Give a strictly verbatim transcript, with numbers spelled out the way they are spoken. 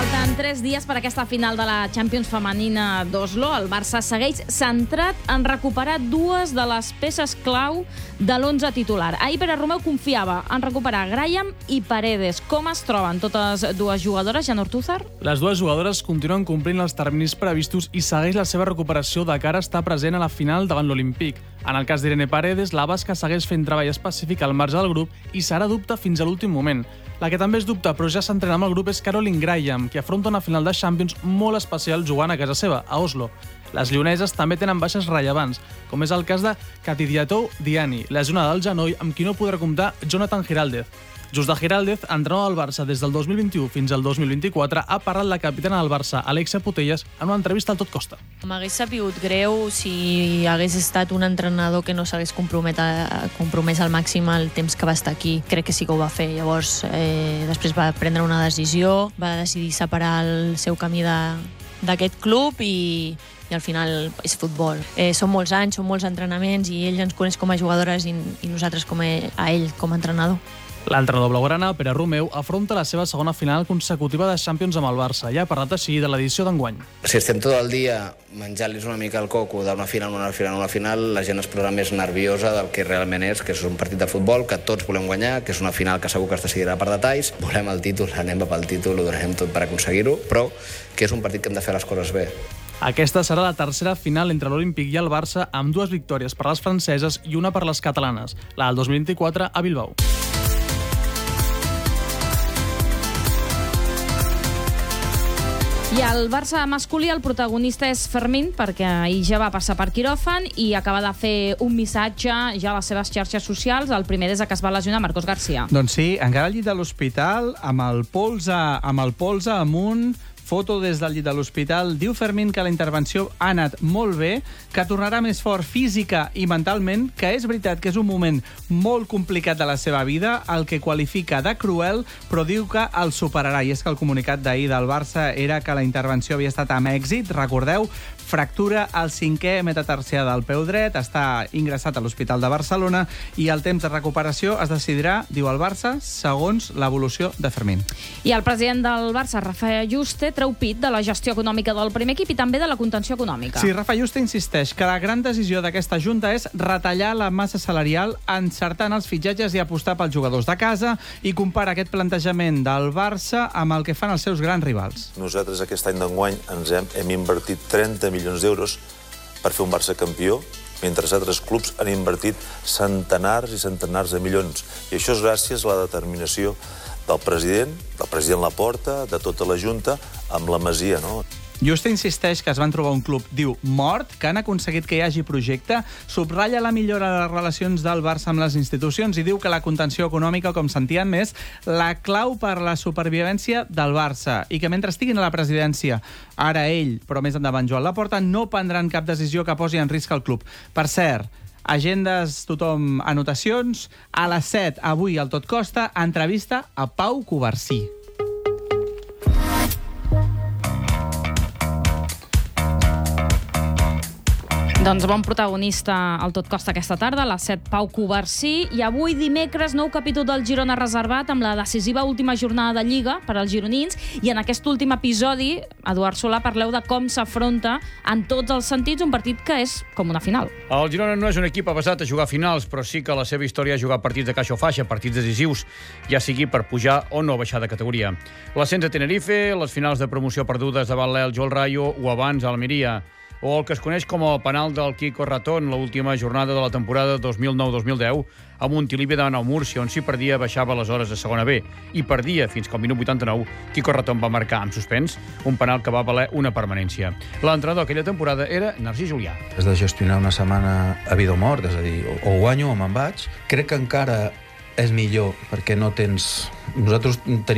Falten tres dies per aquesta final de la Champions femenina d'Oslo. El Barça segueix centrat en recuperar dues de les peces clau de l'onze titular. Ahir Pere Romeu confiava en recuperar Graham i Paredes. Com es troben totes dues jugadores, Jan Ortúzar? Les dues jugadores continuen complint els terminis previstos i segueix la seva recuperació de cara a estar present a la final davant l'Olímpic. En el cas d'Irene Paredes, la basca segueix fent treball específic al marge del grup i serà dubte fins a l'últim moment. La que també és dubte, però ja s'entrena amb el grup, és Caroline Graham, que afronta una final de Champions molt especial jugant a casa seva, a Oslo. Les lleoneses també tenen baixes rellevants, com és el cas de Katidiatou Diani, lesionada del genoll, amb qui no podrà comptar Jonathan Giraldez. Just de Giraldez, entrenador del Barça des del dos mil vint-i-u fins al dos mil vint-i-quatre, ha parlat la capitana del Barça, Alexia Putellas, en una entrevista al Tot Costa. M'hagués sapigut greu si hagués estat un entrenador que no s'hagués compromès al màxim el temps que va estar aquí. Crec que sí que ho va fer. Llavors, eh, després va prendre una decisió, va decidir separar el seu camí d'aquest club i, i al final és futbol. Eh, són molts anys, són molts entrenaments i ell ens coneix com a jugadores i, i nosaltres com a, a ell com a entrenador. L'entrenador blaugrana, Pere Romeu, afronta la seva segona final consecutiva de Champions amb el Barça i ha parlat així de l'edició d'enguany. Si estem tot el dia menjant-los una mica el coco d'una final, una final, una final, la gent es posa més nerviosa del que realment és, que és un partit de futbol que tots volem guanyar, que és una final que segur que es decidirà per detalls. Volem el títol, anem pel títol, ho donarem tot per aconseguir-ho, però que és un partit que hem de fer les coses bé. Aquesta serà la tercera final entre l'Olímpic i el Barça, amb dues victòries per les franceses i una per les catalanes, la del dos mil vint-i-quatre a Bilbao. I al Barça masculí el protagonista és Fermín, perquè ahir ja va passar per quiròfan i acaba de fer un missatge ja a les seves xarxes socials. El primer des que es va lesionar Marcos García. Doncs sí, encara al llit de l'hospital, amb el polze, amb el polze amunt, foto des del llit de l'hospital. Diu Fermín que la intervenció ha anat molt bé, que tornarà més fort física i mentalment, que és veritat que és un moment molt complicat de la seva vida, el que qualifica de cruel, però diu que el superarà. I és que el comunicat d'ahir del Barça era que la intervenció havia estat amb èxit. Recordeu, fractura al cinquè metatarsià del peu dret, està ingressat a l'Hospital de Barcelona i el temps de recuperació es decidirà, diu el Barça, segons l'evolució de Fermín. I el president del Barça, Rafa Juste, treu pit de la gestió econòmica del primer equip i també de la contenció econòmica. Sí, Rafa Juste insisteix que la gran decisió d'aquesta junta és retallar la massa salarial encertant els fitxatges i apostar pels jugadors de casa i compara aquest plantejament del Barça amb el que fan els seus grans rivals. Nosaltres aquest any d'enguany ens hem, hem invertit trenta milions d'euros per fer un Barça campió, mentre altres clubs han invertit centenars i centenars de milions. I això és gràcies a la determinació del president, del president Laporta, de tota la Junta, amb la Masia, no? Juste insisteix que es van trobar un club, diu, mort, que han aconseguit que hi hagi projecte, subratlla la millora de les relacions del Barça amb les institucions i diu que la contenció econòmica, com sentien més, la clau per la supervivència del Barça i que mentre estiguin a la presidència, ara ell, però més endavant Joan Laporta, no prendran cap decisió que posi en risc el club. Per cert, agendes, tothom, anotacions. A les set, avui, al Tot Costa, entrevista a Pau Covarsí. Doncs bon protagonista al Tot Costa aquesta tarda, a les set, Pau Covarsí. I avui, dimecres, nou capítol del Girona reservat amb la decisiva última jornada de Lliga per als gironins. I en aquest últim episodi, Eduard Solà, parleu de com s'afronta en tots els sentits un partit que és com una final. El Girona no és un equip avesat a jugar finals, però sí que la seva història és jugar partits de caixa o faixa, partits decisius, ja sigui per pujar o no baixar de categoria. L'ascens a Tenerife, les finals de promoció perdudes davant l'Elx o el Rayo o abans a Almeria, o el que es coneix com el penal del Quico Ratón, l'última jornada de la temporada dos mil nou dos mil deu, a Montilivi davant el Múrcia, on si perdia baixava aleshores a segona B, i perdia fins que al minut vuitanta-nou Quico Ratón va marcar amb suspens un penal que va valer una permanència. L'entrenador aquella temporada era Narcís Julià. Has de gestionar una setmana a vida o mort, és a dir, o guanyo o me'n vaig. Crec que encara és millor perquè no tens... Nosaltres tenim